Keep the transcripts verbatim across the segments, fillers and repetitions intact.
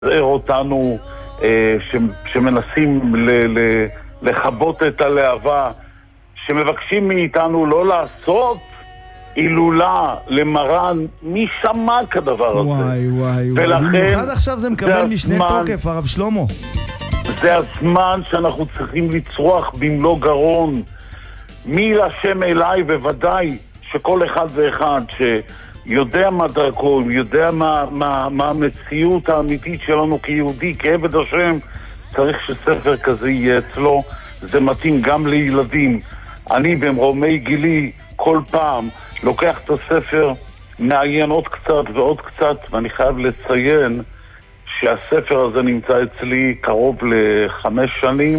אותנו אה, ש, שמנסים ל, ל, לחבות את הלהבה, שמבקשים מאיתנו לא לעשות הילולה למרן. מי שמע כדבר הזה? וואי וואי ולכן וואי, במיוחד עכשיו זה מקבל משנה תוקף, הרב שלמה. זה הזמן שאנחנו צריכים לצרוח במלוא גרון מי לשם אליי, בוודאי שכל אחד ואחד שיודע מה דרכו, יודע מה, מה, מה המציאות האמיתית שלנו כיהודי, כעבד השם, צריך שספר כזה יהיה אצלו. זה מתאים גם לילדים. אני במרומי גילי כל פעם לוקח את הספר, מעיין עוד קצת ועוד קצת, ואני חייב לציין שהספר הזה נמצא אצלי קרוב לחמש שנים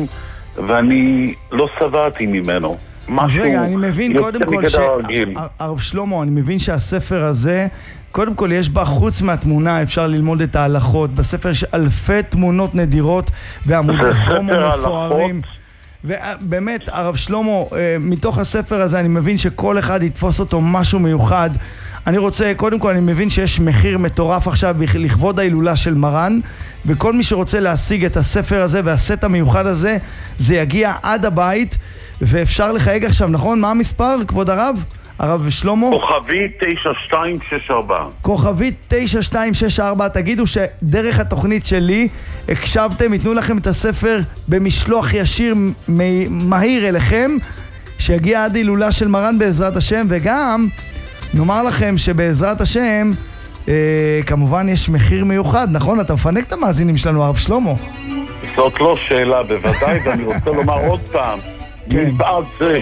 ואני לא שבעתי ממנו. אז רגע, אני מבין קודם כל ש... הרב שלמה, אני מבין שהספר הזה, קודם כל יש בה, חוץ מהתמונה, אפשר ללמוד את ההלכות. בספר יש אלפי תמונות נדירות ועמודי חומו מפוארים. ובאמת, הרב שלמה, מתוך הספר הזה אני מבין שכל אחד יתפוס אותו משהו מיוחד. אני רוצה, קודם כל אני מבין שיש מחיר מטורף עכשיו לכבוד ההילולה של מרן, וכל מי שרוצה להשיג את הספר הזה והסט המיוחד הזה, זה יגיע עד הבית, ואפשר לחייג עכשיו, נכון? מה המספר, כבוד הרב? הרב שלמה? כוכבית תשע שתיים שש ארבע. כוכבית תשע שתיים שש ארבע. תגידו שדרך התוכנית שלי הקשבתם, ייתנו לכם את הספר במשלוח ישיר מהיר אליכם, שיגיע עד הילולה של מרן בעזרת השם. וגם נאמר לכם שבעזרת השם אה, כמובן יש מחיר מיוחד, נכון? אתה מפנק את המאזינים שלנו, הרב שלמה. זאת לא שאלה, בוודאי. ואני רוצה לומר עוד פעם, כן. מפאת זה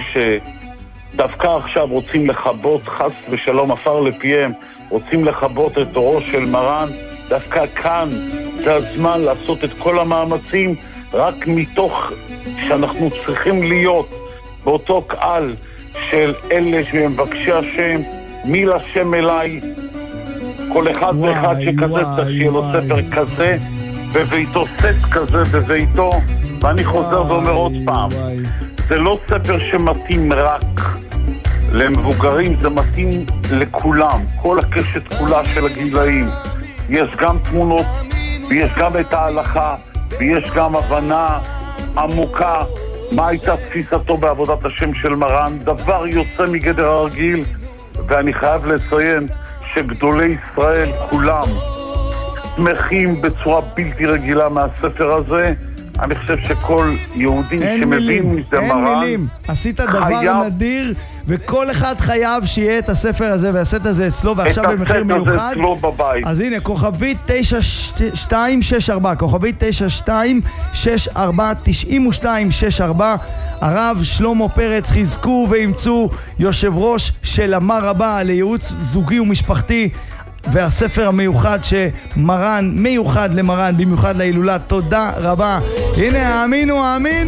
שדווקא עכשיו רוצים לחבות, חס ושלום עפר לפיהם, רוצים לחבות את אורו של מרן, דווקא כאן זה הזמן לעשות את כל המאמצים, רק מתוך שאנחנו צריכים להיות באותו קהל של אלה שמבקשי השם, מי לשם אליי. כל אחד וואי, ואחד שכזה צריך שיהיה לו ספר כזה בביתו, סט כזה בביתו. ואני חוזר וואי, ואומר עוד פעם, וואי. זה לא ספר שמתאים רק למבוגרים, זה מתאים לכולם, כל הקשת כולה של הגילאים. יש גם תמונות ויש גם את ההלכה ויש גם הבנה עמוקה מה הייתה תפיסתו בעבודת השם של מרן. דבר יוצא מגדר הרגיל, ואני חייב לציין שגדולי ישראל כולם שמחים בצורה בלתי רגילה מהספר הזה. אני חושב שכל יהודי שמבין מזה מרן, אין מילים, עשית דבר נדיר, וכל אחד חייב שיהיה את הספר הזה והסט הזה אצלו, ועכשיו במחיר מיוחד. אז הנה, כוכבית תשע שתיים שש ארבע, כוכבית תשע שתיים שש ארבע, תשעים ושתיים שש ארבע. הרב שלמה פרץ, חזקו ואמצו, יושב ראש של אמר רבה לייעוץ זוגי ומשפחתי, והספר המיוחד שמרן, מיוחד למרן, במיוחד להילולה. תודה רבה. הנה, האמינו, האמינו.